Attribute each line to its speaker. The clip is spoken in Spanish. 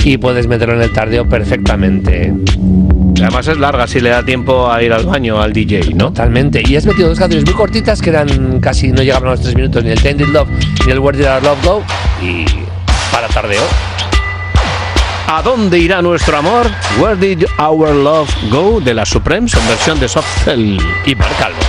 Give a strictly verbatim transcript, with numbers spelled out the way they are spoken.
Speaker 1: y puedes meterlo en el tardeo perfectamente.
Speaker 2: Además es larga, si le da tiempo a ir al baño al D J, ¿no?
Speaker 1: Totalmente. Y has metido dos canciones muy cortitas que eran casi, no llegaban a los tres minutos, ni el Tainted Love ni el Where Did Our Love Go, y para tardeo.
Speaker 2: ¿A dónde irá nuestro amor? Where Did Our Love Go, de la Supremes en versión de Soft Cell.
Speaker 1: Y Marc Calvo.